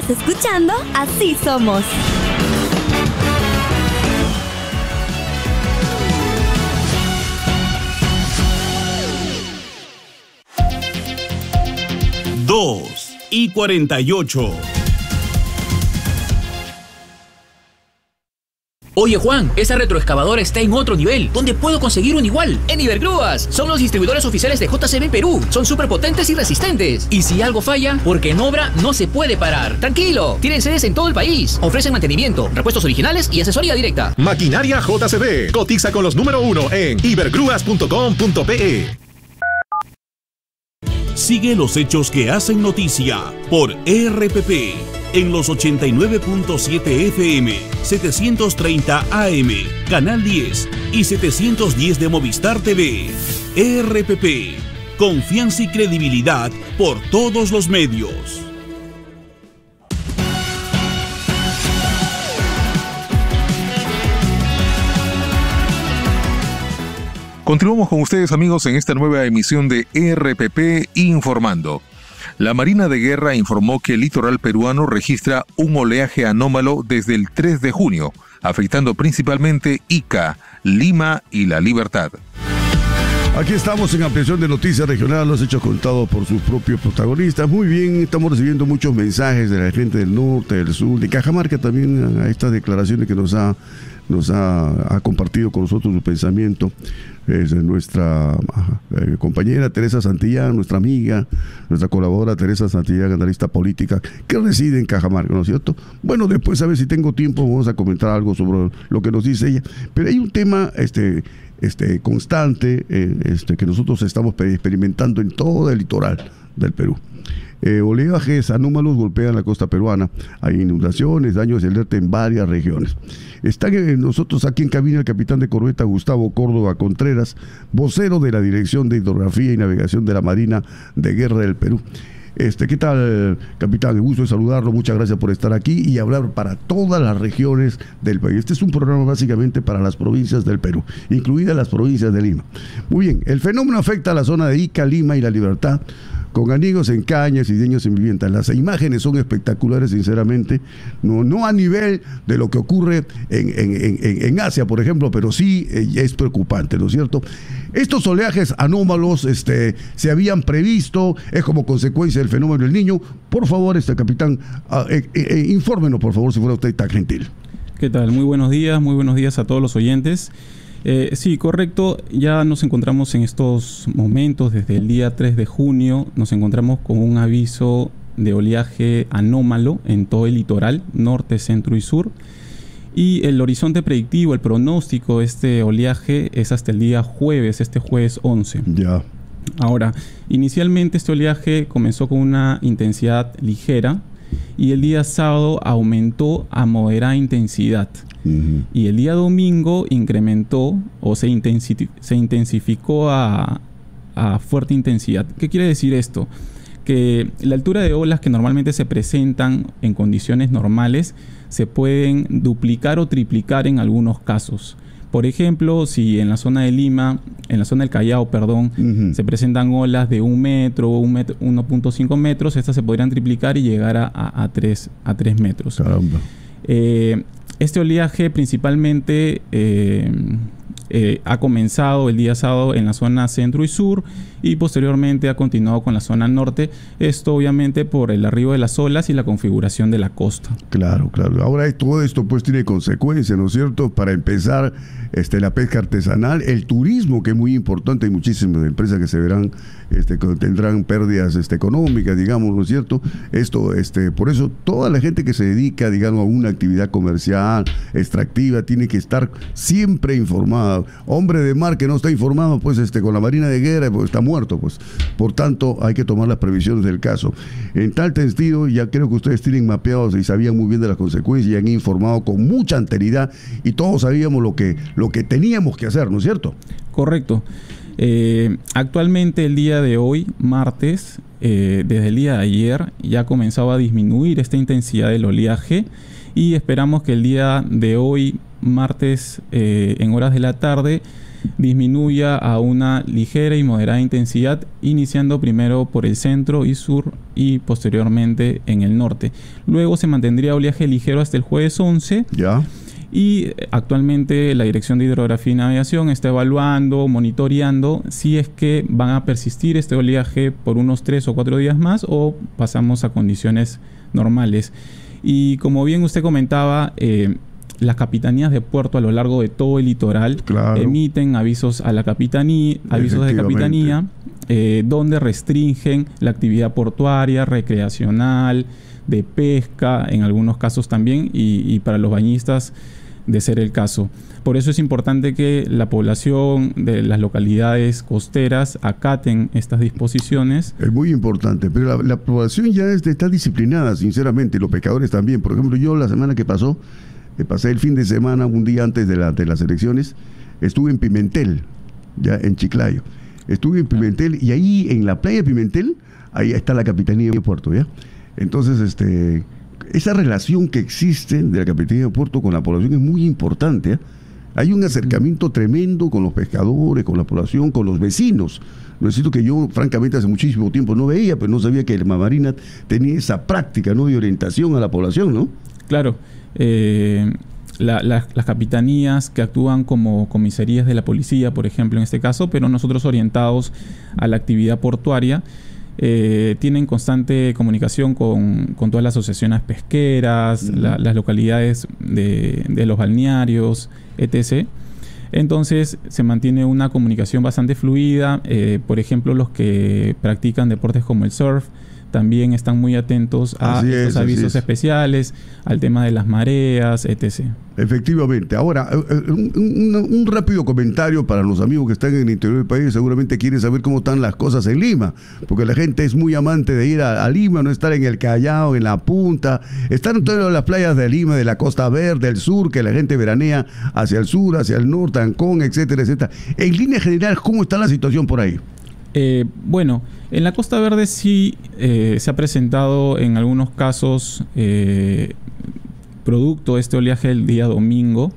Estás escuchando Así Somos. Dos y 48. Oye Juan, esa retroexcavadora está en otro nivel. ¿Dónde puedo conseguir un igual? En Ibergrúas. Son los distribuidores oficiales de JCB Perú. Son súper potentes y resistentes. Y si algo falla, porque en obra no se puede parar. Tranquilo, tienen sedes en todo el país. Ofrecen mantenimiento, repuestos originales y asesoría directa. Maquinaria JCB. Cotiza con los número 1 en ibergrúas.com.pe. Sigue los hechos que hacen noticia por RPP en los 89.7 FM, 730 AM, Canal 10 y 710 de Movistar TV. RPP, confianza y credibilidad por todos los medios. Continuamos con ustedes, amigos, en esta nueva emisión de RPP Informando. La Marina de Guerra informó que el litoral peruano registra un oleaje anómalo desde el 3 de junio, afectando principalmente Ica, Lima y La Libertad. Aquí estamos en ampliación de Noticias Regional, los hechos contados por sus propios protagonistas. Muy bien, estamos recibiendo muchos mensajes de la gente del norte, del sur, de Cajamarca también, a estas declaraciones que nos ha compartido con nosotros su pensamiento. Es nuestra compañera Teresa Santillán, nuestra amiga, nuestra colaboradora Teresa Santillán, analista política, que reside en Cajamarca, ¿no es cierto? Bueno, después a ver si tengo tiempo, vamos a comentar algo sobre lo que nos dice ella. Pero hay un tema constante que nosotros estamos experimentando en todo el litoral del Perú. Oleajes anómalos golpean la costa peruana. Hay inundaciones, daños y alerta en varias regiones. Están nosotros aquí en cabina el capitán de corbeta Gustavo Córdoba Contreras, vocero de la Dirección de Hidrografía y Navegación de la Marina de Guerra del Perú. ¿Qué tal, capitán? Me gusto de saludarlo, muchas gracias por estar aquí y hablar para todas las regiones del país. Este es un programa básicamente para las provincias del Perú, incluidas las provincias de Lima. Muy bien, el fenómeno afecta a la zona de Ica, Lima y La Libertad, con anigos en cañas y daños en viviendas. Las imágenes son espectaculares, sinceramente, no a nivel de lo que ocurre en Asia, por ejemplo, pero sí es preocupante, ¿no es cierto? Estos oleajes anómalos se habían previsto, es como consecuencia del fenómeno del Niño. Por favor, capitán, infórmenos, por favor, si fuera usted tan gentil. ¿Qué tal? Muy buenos días a todos los oyentes. Sí, correcto, ya nos encontramos en estos momentos, desde el día 3 de junio, nos encontramos con un aviso de oleaje anómalo en todo el litoral, norte, centro y sur. Y el horizonte predictivo, el pronóstico de este oleaje es hasta el día jueves, este jueves 11. Ya. Ahora, inicialmente este oleaje comenzó con una intensidad ligera y el día sábado aumentó a moderada intensidad. Uh-huh. Y el día domingo incrementó o se intensificó a fuerte intensidad. ¿Qué quiere decir esto? Que la altura de olas que normalmente se presentan en condiciones normales se pueden duplicar o triplicar en algunos casos. Por ejemplo, si en la zona de Lima, en la zona del Callao, uh-huh, se presentan olas de 1 metro, 1.5 metros, estas se podrían triplicar y llegar a 3 metros. Caramba. Este oleaje principalmente ha comenzado el día sábado en la zona centro y sur y posteriormente ha continuado con la zona norte. Esto obviamente por el arribo de las olas y la configuración de la costa. Claro. Ahora todo esto pues tiene consecuencias, ¿no es cierto? Para empezar, la pesca artesanal, el turismo, que es muy importante. Hay muchísimas empresas que se verán, que tendrán pérdidas económicas, digamos, ¿no es cierto? Por eso toda la gente que se dedica, digamos, a una actividad comercial, extractiva, tiene que estar siempre informada. Hombre de mar que no está informado, pues con la Marina de Guerra, pues está muerto, pues. Por tanto, hay que tomar las previsiones del caso. En tal sentido, ya creo que ustedes tienen mapeados y sabían muy bien de las consecuencias y han informado con mucha anterioridad y todos sabíamos lo que teníamos que hacer, ¿no es cierto? Correcto. Actualmente, el día de hoy, martes, desde el día de ayer, ya comenzaba a disminuir esta intensidad del oleaje y esperamos que el día de hoy, martes, en horas de la tarde, disminuya a una ligera y moderada intensidad, iniciando primero por el centro y sur y posteriormente en el norte. Luego se mantendría oleaje ligero hasta el jueves 11. Ya. Y actualmente la Dirección de Hidrografía y Navegación está evaluando, monitoreando si es que van a persistir este oleaje por unos 3 o 4 días más o pasamos a condiciones normales. Y como bien usted comentaba, las capitanías de puerto a lo largo de todo el litoral emiten avisos a la capitanía, avisos de capitanía, donde restringen la actividad portuaria, recreacional, de pesca, en algunos casos también, y para los bañistas, de ser el caso. Por eso es importante que la población de las localidades costeras acaten estas disposiciones. Es muy importante, pero la población ya está disciplinada, sinceramente, y los pescadores también. Por ejemplo, yo la semana que pasó, pasé el fin de semana, un día antes de las elecciones, estuve en Pimentel, ya en Chiclayo. Estuve en Pimentel y ahí en la playa de Pimentel, ahí está la capitanía de puerto, ¿ya? Entonces, esa relación que existe de la Capitanía de Puerto con la población es muy importante, ¿eh? Hay un acercamiento tremendo con los pescadores, con la población, con los vecinos. Necesito que yo, francamente, hace muchísimo tiempo no veía, pero no sabía que el Marina tenía esa práctica, ¿no?, de orientación a la población, ¿no? Claro. Las capitanías que actúan como comisarías de la policía, por ejemplo, en este caso, pero nosotros orientados a la actividad portuaria, tienen constante comunicación con todas las asociaciones pesqueras, las localidades de los balnearios, etc. Entonces se mantiene una comunicación bastante fluida. Por ejemplo, los que practican deportes como el surf también están muy atentos a estos avisos especiales, al tema de las mareas, etc. Efectivamente. Ahora, un rápido comentario para los amigos que están en el interior del país. Seguramente quieren saber cómo están las cosas en Lima, porque la gente es muy amante de ir a Lima, no estar en el Callao, en la Punta, estar en todas las playas de Lima, de la Costa Verde, del sur, que la gente veranea hacia el sur, hacia el norte, Ancón, etcétera, etcétera. En línea general, ¿cómo está la situación por ahí? Bueno, en la Costa Verde sí se ha presentado en algunos casos, producto de este oleaje el día domingo,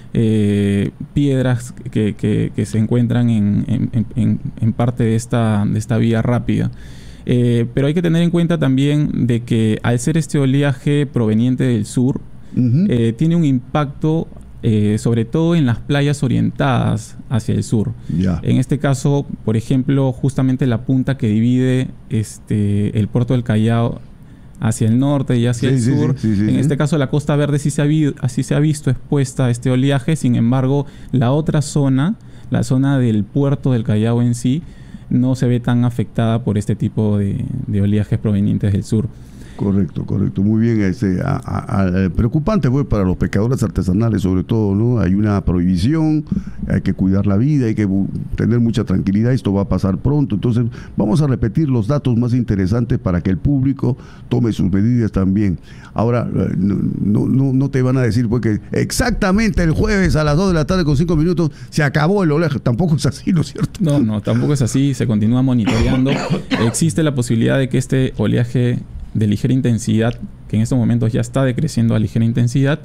piedras que se encuentran en parte de esta vía rápida. Pero hay que tener en cuenta también de que al ser este oleaje proveniente del sur, tiene un impacto sobre todo en las playas orientadas hacia el sur. En este caso, por ejemplo, justamente la punta que divide el puerto del Callao hacia el norte y hacia el sur. En este caso, la Costa Verde sí se ha visto expuesta a este oleaje. Sin embargo, la otra zona, la zona del puerto del Callao en sí, no se ve tan afectada por este tipo de oleajes provenientes del sur. Correcto. Muy bien. Preocupante, pues, para los pescadores artesanales, sobre todo, ¿no? Hay una prohibición, hay que cuidar la vida, hay que tener mucha tranquilidad. Esto va a pasar pronto. Entonces, vamos a repetir los datos más interesantes para que el público tome sus medidas también. Ahora, no te van a decir, pues, que exactamente el jueves a las 2 de la tarde con 5 minutos se acabó el oleaje. Tampoco es así, ¿no es cierto? No, tampoco es así. Se continúa monitoreando. Existe la posibilidad de que este oleaje de ligera intensidad, que en estos momentos ya está decreciendo a ligera intensidad,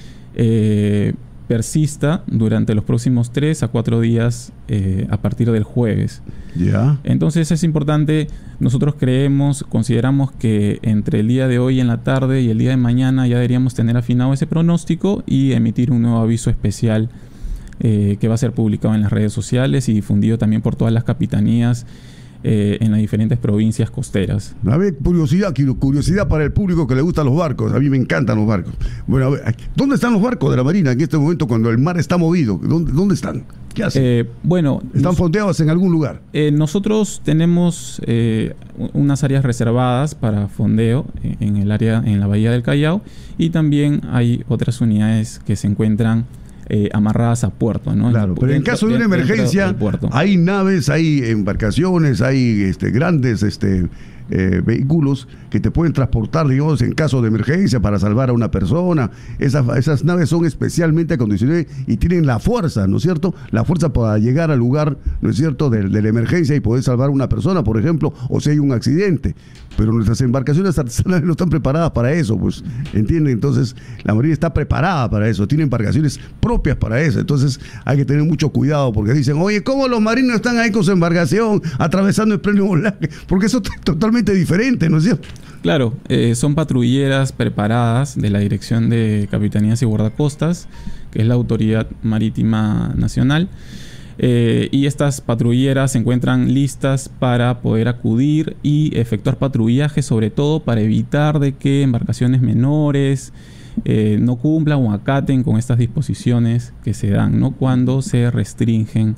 persista durante los próximos 3 a 4 días a partir del jueves. Entonces es importante, nosotros consideramos que entre el día de hoy en la tarde y el día de mañana ya deberíamos tener afinado ese pronóstico y emitir un nuevo aviso especial que va a ser publicado en las redes sociales y difundido también por todas las capitanías en las diferentes provincias costeras. A ver, curiosidad para el público que le gustan los barcos. A mí me encantan los barcos. Bueno, a ver, ¿dónde están los barcos de la Marina en este momento cuando el mar está movido? ¿Dónde están? ¿Qué hacen? ¿Están fondeados en algún lugar? Nosotros tenemos unas áreas reservadas para fondeo en la bahía del Callao, y también hay otras unidades que se encuentran amarradas a puerto, ¿no? Claro, pero en caso de una emergencia hay naves, hay embarcaciones, hay grandes vehículos que te pueden transportar, digamos, en caso de emergencia para salvar a una persona. Esas naves son especialmente acondicionadas y tienen la fuerza, ¿no es cierto? La fuerza para llegar al lugar, ¿no es cierto?, de la emergencia y poder salvar a una persona, por ejemplo, o si hay un accidente. Pero nuestras embarcaciones artesanales no están preparadas para eso, pues, ¿entienden? Entonces, la Marina está preparada para eso, tiene embarcaciones propias para eso. Entonces, hay que tener mucho cuidado, porque dicen, oye, ¿cómo los marinos están ahí con su embarcación atravesando el pleno oleaje? Porque eso es totalmente diferente, ¿no es cierto? Claro, son patrulleras preparadas de la Dirección de Capitanías y Guardacostas, que es la Autoridad Marítima Nacional. Y estas patrulleras se encuentran listas para poder acudir y efectuar patrullaje, sobre todo para evitar de que embarcaciones menores no cumplan o acaten con estas disposiciones que se dan, ¿no?, cuando se restringen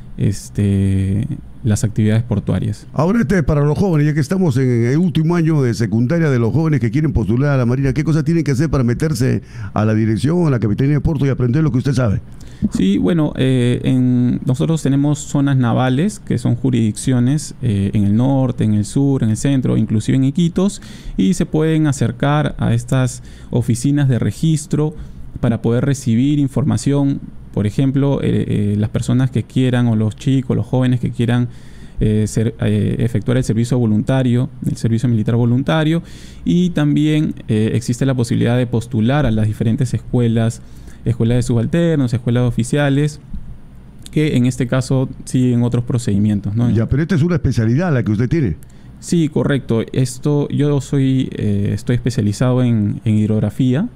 las actividades portuarias. Ahora para los jóvenes, ya que estamos en el último año de secundaria de los jóvenes que quieren postular a la Marina, ¿qué cosas tienen que hacer para meterse a la dirección, a la Capitanía de Puerto y aprender lo que usted sabe? Sí, bueno, nosotros tenemos zonas navales, que son jurisdicciones en el norte, en el sur, en el centro, inclusive en Iquitos, y se pueden acercar a estas oficinas de registro para poder recibir información. Por ejemplo, las personas que quieran, o los chicos, los jóvenes que quieran efectuar el servicio voluntario, el servicio militar voluntario, y también existe la posibilidad de postular a las diferentes escuelas de subalternos, escuelas de oficiales, que en este caso siguen otros procedimientos, ¿no? Ya, pero esta es una especialidad la que usted tiene. Sí, correcto. Yo estoy especializado en hidrografía.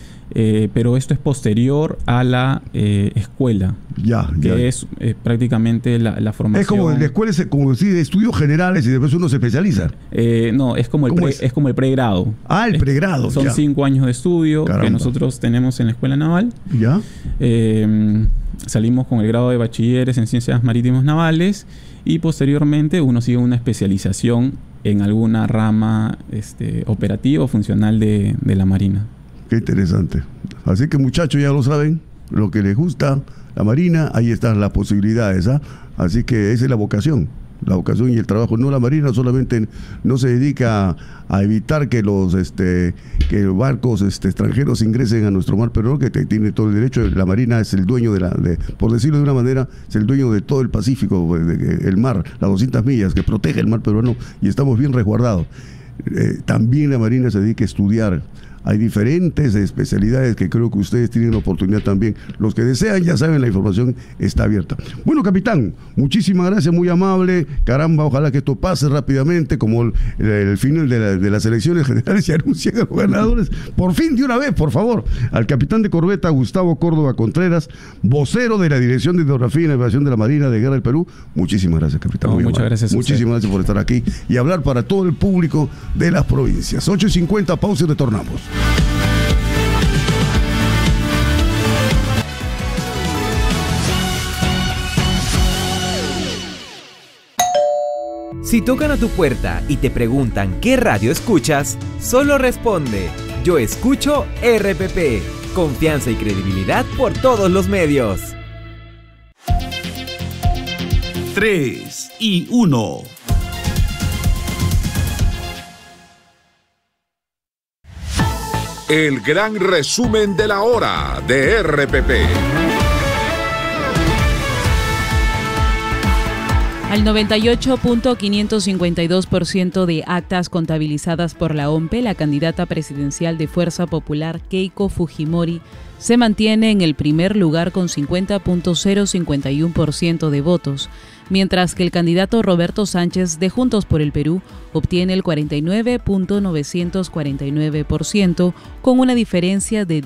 Pero esto es posterior a la escuela, que es prácticamente la formación. Es como la escuela, como decir, de estudios generales y después uno se especializa. No, es como el pregrado. Ah, el pregrado. Son 5 años de estudio. Caramba. Que nosotros tenemos en la Escuela Naval. Ya. Salimos con el grado de bachilleres en Ciencias Marítimas Navales y posteriormente uno sigue una especialización en alguna rama operativa o funcional de la Marina. Qué interesante. Así que, muchachos, ya lo saben, lo que les gusta la Marina, ahí están las posibilidades, ¿ah? Así que esa es la vocación y el trabajo. No, la Marina solamente no se dedica a evitar que los barcos extranjeros ingresen a nuestro mar peruano, que tiene todo el derecho. La Marina es el dueño por decirlo de una manera, es el dueño de todo el Pacífico, el mar, las 200 millas que protege el mar peruano, y estamos bien resguardados. También la Marina se dedica a estudiar. Hay diferentes especialidades que creo que ustedes tienen la oportunidad también. Los que desean, ya saben, la información está abierta. Bueno, capitán, muchísimas gracias, muy amable. Caramba, ojalá que esto pase rápidamente, como el final de las elecciones generales se anuncian a los ganadores. Por fin, de una vez, por favor. Al capitán de corbeta, Gustavo Córdoba Contreras, vocero de la Dirección de Hidrografía y Navegación de la Marina de Guerra del Perú. Muchísimas gracias, capitán. Muchas gracias. Muchísimas gracias por estar aquí y hablar para todo el público de las provincias. 8:50, pausa y retornamos. Si tocan a tu puerta y te preguntan qué radio escuchas, solo responde: yo escucho RPP. Confianza y credibilidad por todos los medios. 3 y 1. El gran resumen de la hora de RPP. Al 98.552% de actas contabilizadas por la OMPE, la candidata presidencial de Fuerza Popular, Keiko Fujimori, se mantiene en el primer lugar con 50.051% de votos, mientras que el candidato Roberto Sánchez de Juntos por el Perú obtiene el 49.949%, con una diferencia de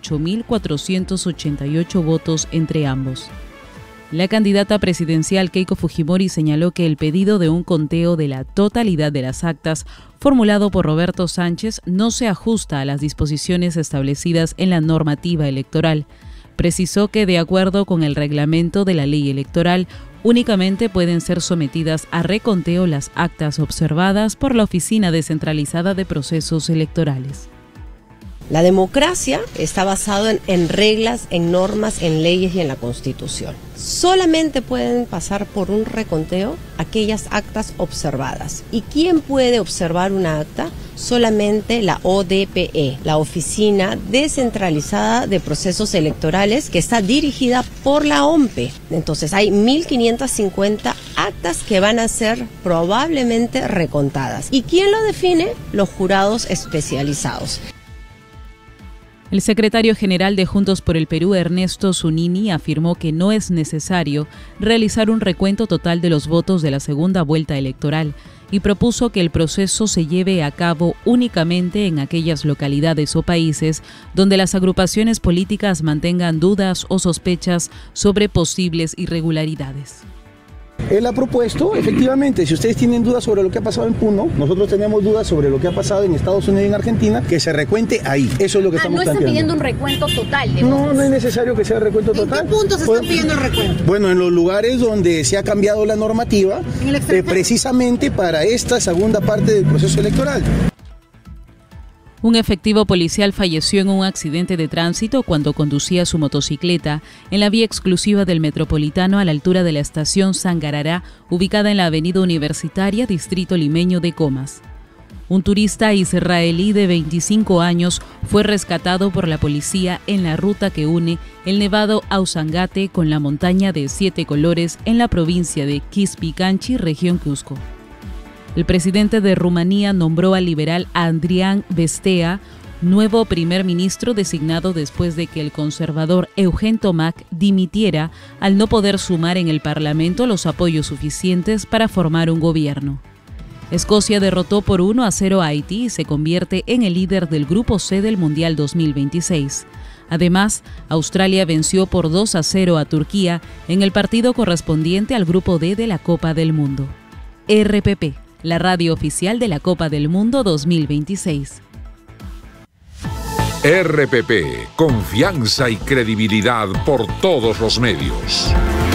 18.488 votos entre ambos. La candidata presidencial Keiko Fujimori señaló que el pedido de un conteo de la totalidad de las actas formulado por Roberto Sánchez no se ajusta a las disposiciones establecidas en la normativa electoral. Precisó que, de acuerdo con el reglamento de la ley electoral, únicamente pueden ser sometidas a reconteo las actas observadas por la Oficina Descentralizada de Procesos Electorales. La democracia está basada en reglas, en normas, en leyes y en la Constitución. Solamente pueden pasar por un reconteo aquellas actas observadas. ¿Y quién puede observar una acta? Solamente la ODPE, la Oficina Descentralizada de Procesos Electorales, que está dirigida por la OMPE. Entonces hay 1.550 actas que van a ser probablemente recontadas. ¿Y quién lo define? Los jurados especializados. El secretario general de Juntos por el Perú, Ernesto Zunini, afirmó que no es necesario realizar un recuento total de los votos de la segunda vuelta electoral y propuso que el proceso se lleve a cabo únicamente en aquellas localidades o países donde las agrupaciones políticas mantengan dudas o sospechas sobre posibles irregularidades. Él ha propuesto, efectivamente, si ustedes tienen dudas sobre lo que ha pasado en Puno, nosotros tenemos dudas sobre lo que ha pasado en Estados Unidos y en Argentina, que se recuente ahí. Eso es lo que estamos planteando. ¿No están pidiendo un recuento total de votos? No es necesario que sea recuento total. ¿En qué puntos se está pidiendo el recuento? Bueno, en los lugares donde se ha cambiado la normativa, precisamente para esta segunda parte del proceso electoral. Un efectivo policial falleció en un accidente de tránsito cuando conducía su motocicleta en la vía exclusiva del Metropolitano a la altura de la estación Sangarará, ubicada en la avenida Universitaria, distrito limeño de Comas. Un turista israelí de 25 años fue rescatado por la policía en la ruta que une el nevado Ausangate con la montaña de 7 colores en la provincia de Quispicanchi, región Cusco. El presidente de Rumanía nombró al liberal Andrian Vestea nuevo primer ministro designado después de que el conservador Eugen Tomac dimitiera al no poder sumar en el Parlamento los apoyos suficientes para formar un gobierno. Escocia derrotó por 1-0 a Haití y se convierte en el líder del Grupo C del Mundial 2026. Además, Australia venció por 2-0 a Turquía en el partido correspondiente al Grupo D de la Copa del Mundo. RPP, la radio oficial de la Copa del Mundo 2026. RPP, confianza y credibilidad por todos los medios.